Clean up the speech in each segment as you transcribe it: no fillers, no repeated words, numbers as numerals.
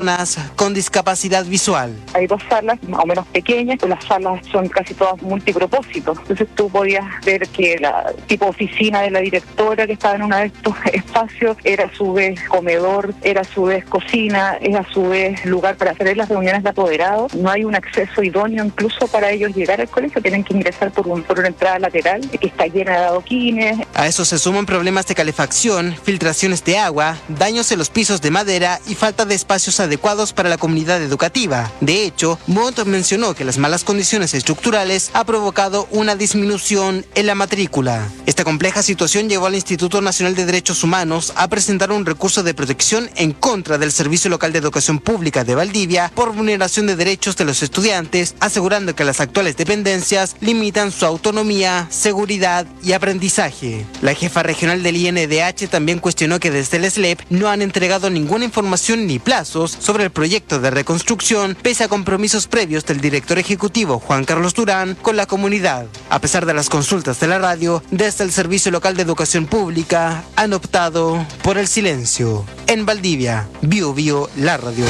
personas con discapacidad visual. Hay 2 salas más o menos pequeñas, las salas son casi todas multipropósitos. Entonces tú podías ver que la tipo oficina de la directora que estaba en uno de estos espacios era a su vez comedor, era a su vez cocina, es a su vez lugar para hacer las reuniones de apoderados. No hay un acceso idóneo incluso para ellos llegar al colegio, tienen que ingresar por una entrada lateral que está llena de adoquines. A eso se suman problemas de calefacción, filtraciones de agua, daños en los pisos de madera y falta de espacios adecuados para la comunidad educativa. De hecho, Montt mencionó que las malas condiciones estructurales ha provocado una disminución en la matrícula. Esta compleja situación llevó al Instituto Nacional de Derechos Humanos a presentar un recurso de protección en contra del Servicio Local de Educación Pública de Valdivia por vulneración de derechos de los estudiantes, asegurando que las actuales dependencias limitan su autonomía, seguridad y aprendizaje. La jefa regional del INDH también cuestionó que desde el SLEP no han entregado ninguna información ni plazos sobre el proyecto de reconstrucción, pese a compromisos previos del director ejecutivo Juan Carlos Durán con la comunidad. A pesar de las consultas de la radio, desde el Servicio Local de Educación Pública han optado por el silencio. En Valdivia, Bio, la radio.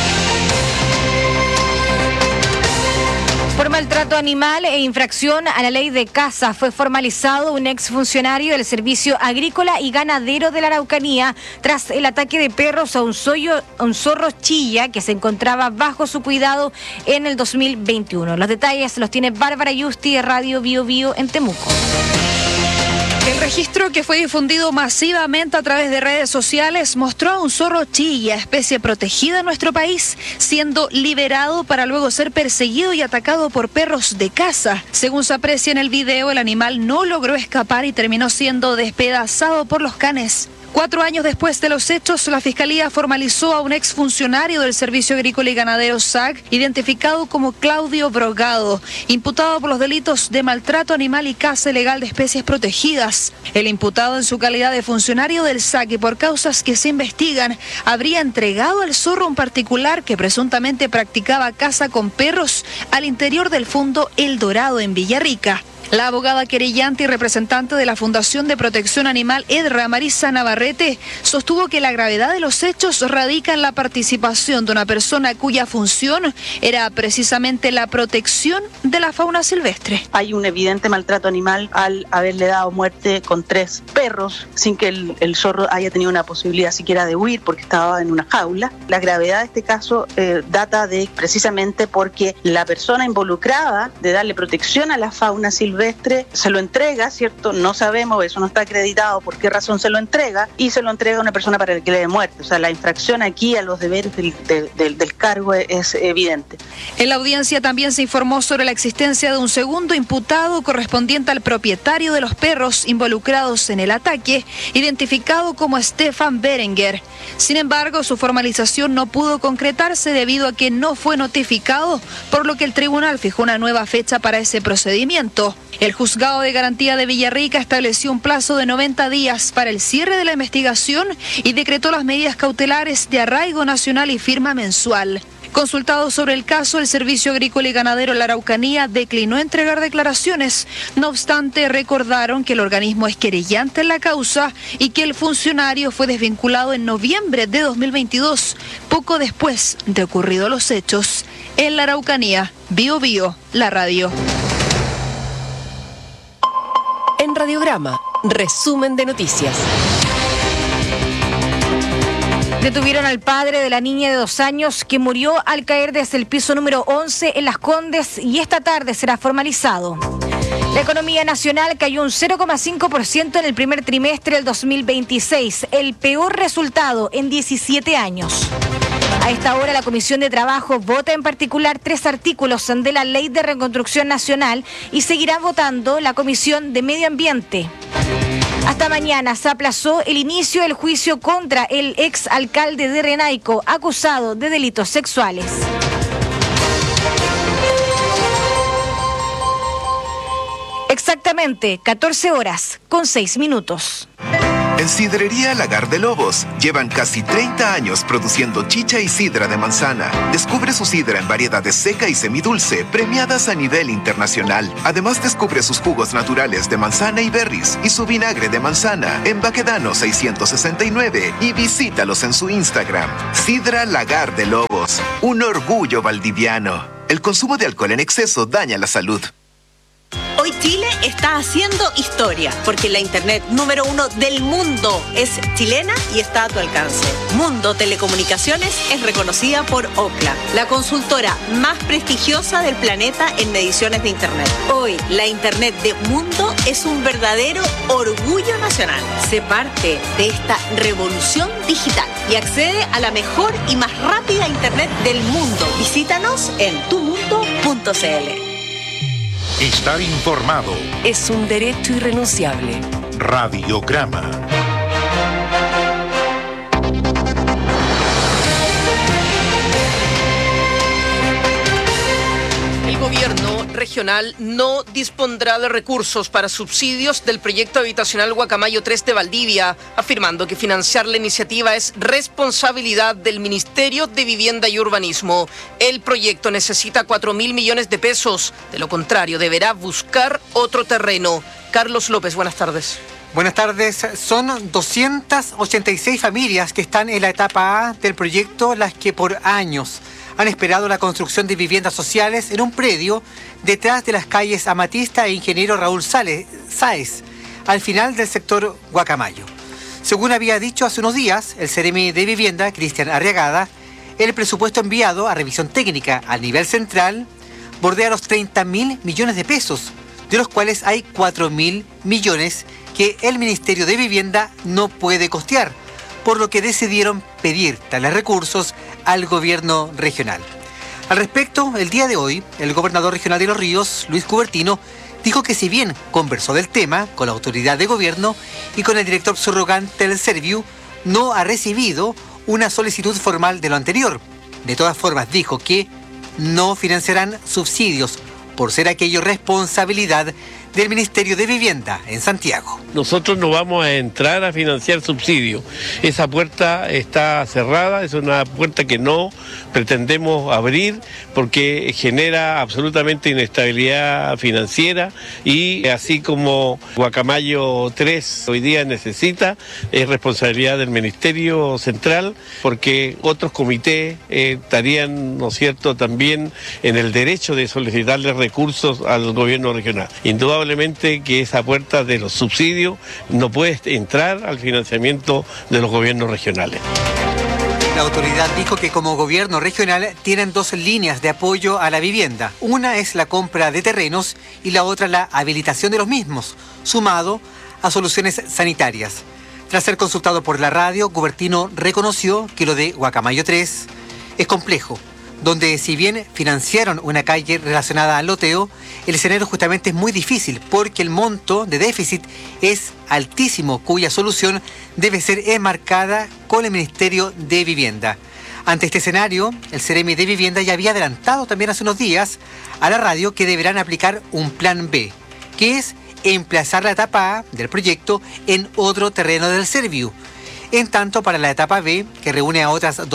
Por maltrato animal e infracción a la ley de caza fue formalizado un exfuncionario del Servicio Agrícola y Ganadero de la Araucanía tras el ataque de perros a un zorro chilla que se encontraba bajo su cuidado en el 2021. Los detalles los tiene Bárbara Yusti de Radio Bio en Temuco. El registro, que fue difundido masivamente a través de redes sociales, mostró a un zorro chilla, especie protegida en nuestro país, siendo liberado para luego ser perseguido y atacado por perros de caza. Según se aprecia en el video, el animal no logró escapar y terminó siendo despedazado por los canes. 4 años después de los hechos, la Fiscalía formalizó a un exfuncionario del Servicio Agrícola y Ganadero SAG, identificado como Claudio Brogado, imputado por los delitos de maltrato animal y caza ilegal de especies protegidas. El imputado, en su calidad de funcionario del SAG y por causas que se investigan, habría entregado al zorro un particular que presuntamente practicaba caza con perros al interior del fondo El Dorado en Villarrica. La abogada querellante y representante de la Fundación de Protección Animal EDRA, Marisa Navarrete, sostuvo que la gravedad de los hechos radica en la participación de una persona cuya función era precisamente la protección de la fauna silvestre. Hay un evidente maltrato animal al haberle dado muerte con 3 perros sin que el zorro haya tenido una posibilidad siquiera de huir porque estaba en una jaula. La gravedad de este caso data de precisamente porque la persona involucrada de darle protección a la fauna silvestre se lo entrega, ¿cierto? No sabemos, eso no está acreditado por qué razón se lo entrega, y se lo entrega a una persona para que le dé muerte. O sea, la infracción aquí a los deberes del cargo es evidente. En la audiencia también se informó sobre la existencia de un segundo imputado correspondiente al propietario de los perros involucrados en el ataque, identificado como Stefan Berenguer. Sin embargo, su formalización no pudo concretarse debido a que no fue notificado, por lo que el tribunal fijó una nueva fecha para ese procedimiento. El Juzgado de Garantía de Villarrica estableció un plazo de 90 días para el cierre de la investigación y decretó las medidas cautelares de arraigo nacional y firma mensual. Consultado sobre el caso, el Servicio Agrícola y Ganadero de la Araucanía declinó entregar declaraciones. No obstante, recordaron que el organismo es querellante en la causa y que el funcionario fue desvinculado en noviembre de 2022, poco después de ocurridos los hechos. En la Araucanía, Bio, la radio. En Radiograma, resumen de noticias. Detuvieron al padre de la niña de 2 años que murió al caer desde el piso número 11 en Las Condes y esta tarde será formalizado. La economía nacional cayó un 0,5% en el primer trimestre del 2026, el peor resultado en 17 años. A esta hora la Comisión de Trabajo vota en particular 3 artículos de la Ley de Reconstrucción Nacional y seguirá votando la Comisión de Medio Ambiente. Hasta mañana se aplazó el inicio del juicio contra el exalcalde de Renaico, acusado de delitos sexuales. Exactamente 14 horas con 6 minutos. En Sidrería Lagar de Lobos llevan casi 30 años produciendo chicha y sidra de manzana. Descubre su sidra en variedades seca y semidulce, premiadas a nivel internacional. Además, descubre sus jugos naturales de manzana y berries y su vinagre de manzana en Baquedano 669 y visítalos en su Instagram. Sidra Lagar de Lobos. Lobos, un orgullo valdiviano. El consumo de alcohol en exceso daña la salud. Hoy Chile está haciendo historia, porque la internet número 1 del mundo es chilena y está a tu alcance. Mundo Telecomunicaciones es reconocida por Ookla, la consultora más prestigiosa del planeta en mediciones de internet. Hoy, la internet de Mundo es un verdadero orgullo nacional. Sé parte de esta revolución digital y accede a la mejor y más rápida internet del mundo. Visítanos en tumundo.cl. Estar informado Es un derecho irrenunciable. Radiograma. El gobierno regional no dispondrá de recursos para subsidios del proyecto habitacional Guacamayo 3 de Valdivia, afirmando que financiar la iniciativa es responsabilidad del Ministerio de Vivienda y Urbanismo. El proyecto necesita 4.000 millones de pesos, de lo contrario deberá buscar otro terreno. Carlos López, buenas tardes. Buenas tardes. Son 286 familias que están en la etapa A del proyecto, las que por años han esperado la construcción de viviendas sociales en un predio detrás de las calles Amatista e Ingeniero Raúl Sáez, al final del sector Guacamayo. Según había dicho hace unos días el Seremi de Vivienda, Cristian Arriagada, el presupuesto enviado a revisión técnica al nivel central bordea los 30.000 millones de pesos, de los cuales hay 4.000 millones que el Ministerio de Vivienda no puede costear, por lo que decidieron pedir tales recursos al gobierno regional. Al respecto, el día de hoy, el gobernador regional de Los Ríos, Luis Cubertino, dijo que si bien conversó del tema con la autoridad de gobierno y con el director subrogante del Serviu, no ha recibido una solicitud formal de lo anterior. De todas formas, dijo que no financiarán subsidios por ser aquello responsabilidad del Ministerio de Vivienda en Santiago. Nosotros no vamos a entrar a financiar subsidios. Esa puerta está cerrada, es una puerta que no pretendemos abrir porque genera absolutamente inestabilidad financiera y así como Guacamayo 3 hoy día necesita, es responsabilidad del Ministerio Central porque otros comités estarían, ¿no es cierto?, también en el derecho de solicitarle recursos al gobierno regional. Indudablemente que esa puerta de los subsidios no puede entrar al financiamiento de los gobiernos regionales. La autoridad dijo que como gobierno regional tienen dos líneas de apoyo a la vivienda. Una es la compra de terrenos y la otra la habilitación de los mismos, sumado a soluciones sanitarias. Tras ser consultado por la radio, Cubertino reconoció que lo de Guacamayo 3 es complejo, donde si bien financiaron una calle relacionada al loteo, el escenario justamente es muy difícil porque el monto de déficit es altísimo, cuya solución debe ser enmarcada con el Ministerio de Vivienda. Ante este escenario, el Seremi de Vivienda ya había adelantado también hace unos días a la radio que deberán aplicar un plan B, que es emplazar la etapa A del proyecto en otro terreno del Serviu. En tanto, para la etapa B, que reúne a otras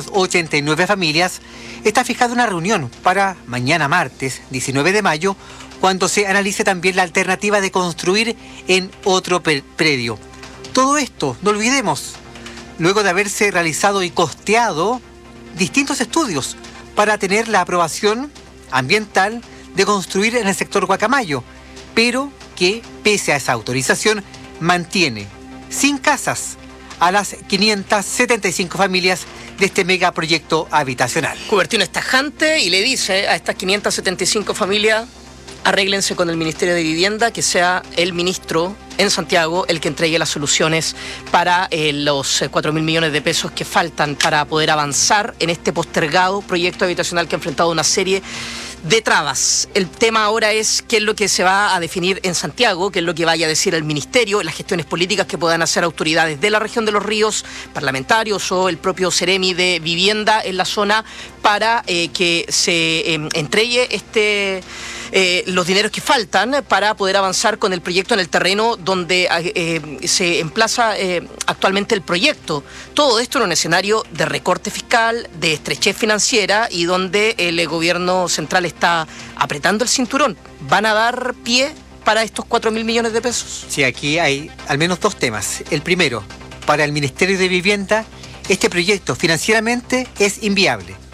289 familias, está fijada una reunión para mañana martes, 19 de mayo, cuando se analice también la alternativa de construir en otro predio. Todo esto, no olvidemos, luego de haberse realizado y costeado distintos estudios para tener la aprobación ambiental de construir en el sector Guacamayo, pero que, pese a esa autorización, mantiene sin casas a las 575 familias de este megaproyecto habitacional. Cubertino es tajante y le dice a estas 575 familias: arréglense con el Ministerio de Vivienda, que sea el ministro en Santiago el que entregue las soluciones para los 4.000 millones de pesos que faltan para poder avanzar en este postergado proyecto habitacional que ha enfrentado una serie de trabas. El tema ahora es qué es lo que se va a definir en Santiago, qué es lo que vaya a decir el Ministerio, las gestiones políticas que puedan hacer autoridades de la región de Los Ríos, parlamentarios o el propio Seremi de Vivienda en la zona para que se entregue los dineros que faltan para poder avanzar con el proyecto en el terreno donde se emplaza actualmente el proyecto. Todo esto en un escenario de recorte fiscal, de estrechez financiera y donde el gobierno central está apretando el cinturón. ¿Van a dar pie para estos 4.000 millones de pesos? Sí, aquí hay al menos dos temas. El primero, para el Ministerio de Vivienda, este proyecto financieramente es inviable.